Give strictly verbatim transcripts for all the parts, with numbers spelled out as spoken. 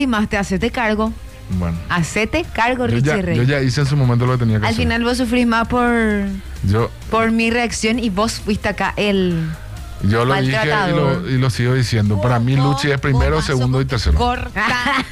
y más te hacete cargo. Bueno. Hacete cargo, Yo Richie ya, Rey. yo ya hice en su momento lo que tenía que Al hacer. final vos sufrís más por, Yo, por mi reacción y vos fuiste acá el yo lo dije y maltratador. lo, y lo sigo diciendo. Para mí Luchi es primero, segundo y tercero. Corta.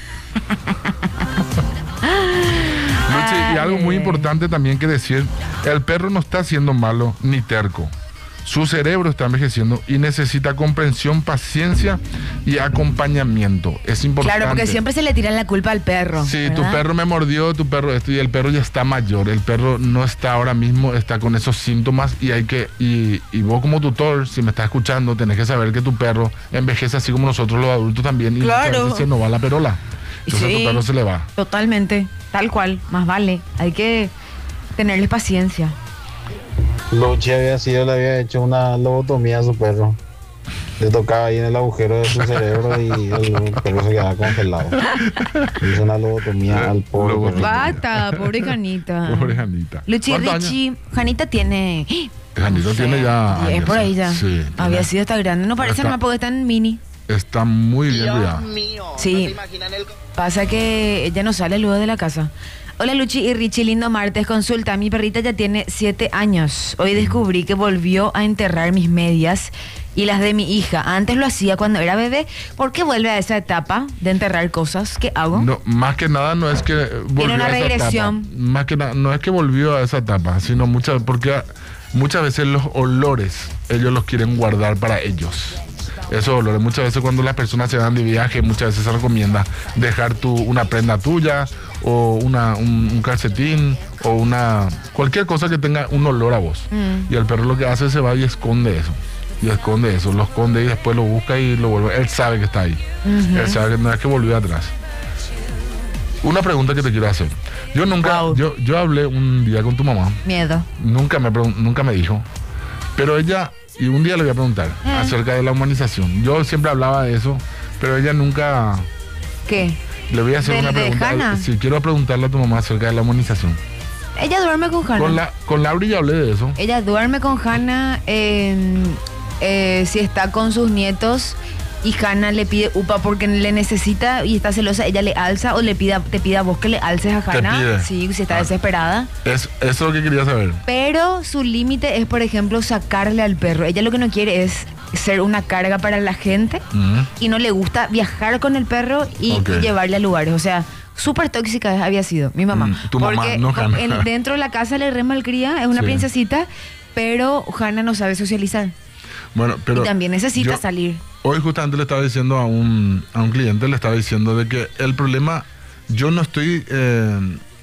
Luchi, y algo muy importante también que decir, el perro no está siendo malo ni terco. Su cerebro está envejeciendo y necesita comprensión, paciencia y acompañamiento. Es importante. Claro, porque siempre se le tira la culpa al perro. Sí, ¿verdad? tu perro me mordió, tu perro esto, y el perro ya está mayor. El perro no está ahora mismo, está con esos síntomas y hay que, y, y vos como tutor, si me estás escuchando, tenés que saber que tu perro envejece así como nosotros los adultos también. Y Claro. muchas veces se nos va la perola. Entonces Sí. tu perro se le va. Totalmente, tal cual, más vale. Hay que tenerle paciencia. Luchi había sido, le había hecho una lobotomía a su perro. Le tocaba ahí en el agujero de su cerebro y el perro se quedaba congelado. Le hizo una lobotomía al pobre Lobotomía. perrito. Basta, pobre Janita. Pobre Janita. Luchi ¿Cuántos años? Richie, Janita tiene. Janita tiene ya Es años, por ahí ya. sí, tiene- Había sido hasta grande. No parece Está- nomás porque está en mini. Está muy bien cuidada. Sí. Pasa que ella no sale luego de la casa. Hola Luchi y Richie, lindo martes. Consulta, mi perrita ya tiene siete años. Hoy descubrí que volvió a enterrar mis medias y las de mi hija. Antes lo hacía cuando era bebé. ¿Por qué vuelve a esa etapa de enterrar cosas? ¿Qué hago? No, más que nada no es que volvió una a esa regresión. etapa. Más que nada, no es que volvió a esa etapa, sino muchas, porque muchas veces los olores ellos los quieren guardar para ellos. Esos olores, muchas veces cuando las personas se van de viaje, muchas veces se recomienda dejar tu, una prenda tuya o una, un, un calcetín o una cualquier cosa que tenga un olor a vos. Mm. Y el perro lo que hace es se va y esconde eso. Y esconde eso, lo esconde y después lo busca y lo vuelve. Él sabe que está ahí. Ujú. Él sabe que no es que volvió atrás. Una pregunta que te quiero hacer. Yo nunca, Wow. yo, yo hablé un día con tu mamá. Miedo. Nunca me, pregun- nunca me dijo. Pero ella, y un día le voy a preguntar Eh. acerca de la humanización. Yo siempre hablaba de eso, pero ella nunca. ¿Qué? Le voy a hacer ¿Del una de pregunta. Hannah? Si quiero preguntarle a tu mamá acerca de la humanización. Ella duerme con Hannah. Con la, con Laura ya hablé de eso. Ella duerme con Hannah en, eh, si está con sus nietos y Hannah le pide upa porque le necesita y está celosa, ella le alza o le pida, te pide a vos que le alces a Te Hannah. pide. Sí, si está Ah. desesperada. Es, eso es lo que quería saber. Pero su límite es, por ejemplo, sacarle al perro. Ella lo que no quiere es ser una carga para la gente Mm. y no le gusta viajar con el perro y, Ok. y llevarle a lugares. O sea, súper tóxica había sido mi mamá. Mm, tu mamá, porque no Hannah. el- dentro de la casa le re malcría, es una Sí. princesita, pero Hannah no sabe socializar. Bueno, pero y también necesita yo salir. Hoy justamente le estaba diciendo a un, a un cliente, le estaba diciendo de que el problema, yo no estoy eh,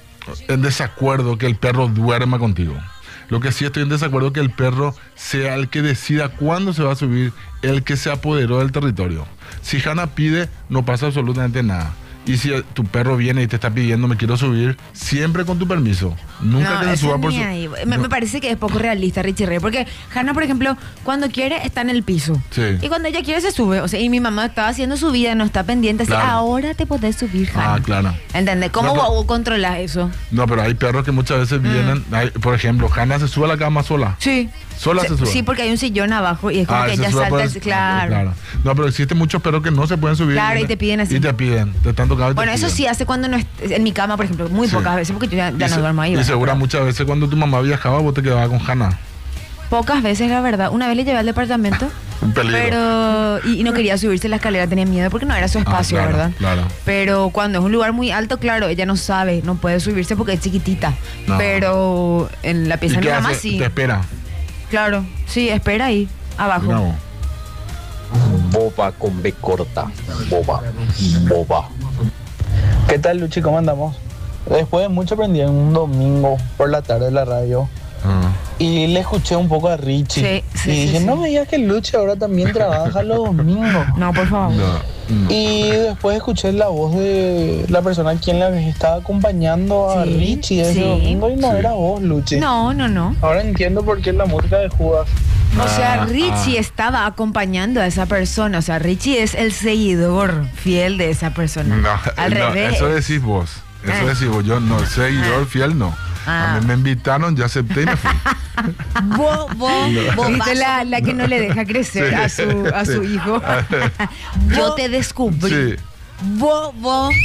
en desacuerdo que el perro duerma contigo. Lo que sí estoy en desacuerdo que el perro sea el que decida cuándo se va a subir, el que se apoderó del territorio. Si Hannah pide, no pasa absolutamente nada. Y si tu perro viene y te está pidiendo, me quiero subir, siempre con tu permiso. Nunca No, te eso suba por ni su... ahí. Me, No. me parece que es poco realista, Richie Rey. Porque Hannah, por ejemplo, cuando quiere está en el piso. Sí. Y cuando ella quiere se sube. O sea, y mi mamá estaba haciendo su vida, no está pendiente. Así, Claro. ahora te podés subir, Hannah. Ah, claro. ¿Entendés? ¿Cómo No, pero- vos controlas eso? No, pero hay perros que muchas veces vienen, hay- por ejemplo, Hannah se sube a la cama sola. Sí. Sola se sube. Sí, porque hay un sillón abajo y es como Ah, que se ella sube salta. por el- así, claro. No, pero existen muchos perros que no se pueden subir. Claro, y te piden así. Y te piden, te están tocando y te Bueno, eso piden. sí hace cuando no es en mi cama, por ejemplo, muy Sí. pocas veces, porque yo ya, ya Y no se- duermo ahí. Y ¿verdad? segura muchas veces cuando tu mamá viajaba, vos te quedabas con Hannah. Pocas veces, la verdad. Una vez le llevé al departamento, Un peligro. pero y, y no quería subirse la escalera, tenía miedo porque no era su espacio, Ah, claro, ¿verdad? claro. Pero cuando es un lugar muy alto, claro, ella no sabe, no puede subirse porque es chiquitita. No. Pero en la pieza ¿Y de mi qué mamá hace? sí. Te espera. Claro, sí, espera ahí, abajo. Mira vos. Boba con B corta. Boba. Boba. ¿Qué tal, Luchi? ¿Cómo andamos? Después de mucho aprendí en un domingo por la tarde en la radio Ah. y le escuché un poco a Richie. Sí, sí, y sí, dije, sí. no me digas que Luchi ahora también trabaja los domingos. No, por favor. No, no. Y después escuché la voz de la persona a quien le estaba acompañando a Sí, Richie ese sí. domingo y no Sí. era vos, Luchi. No, no, no. Ahora entiendo por qué es la música de Judas. O sea, Ah, Richie ah. estaba acompañando a esa persona. O sea, Richie es el seguidor fiel de esa persona. No, Al no, revés. eso decís vos. Eso Ah. decís vos. Yo no, seguidor fiel no. Ah. A mí me invitaron, ya acepté y me fui. Bo, bo, bobazo. ¿Viste la, la que no le deja crecer Sí. a su, a su Sí. hijo? Yo te descubrí. Sí. Bobo.